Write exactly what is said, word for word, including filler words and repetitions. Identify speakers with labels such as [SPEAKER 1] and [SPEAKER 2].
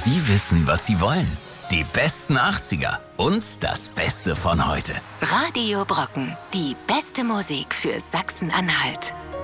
[SPEAKER 1] Sie wissen, was Sie wollen. Die besten achtziger und das Beste von heute.
[SPEAKER 2] Radio Brocken, die beste Musik für Sachsen-Anhalt.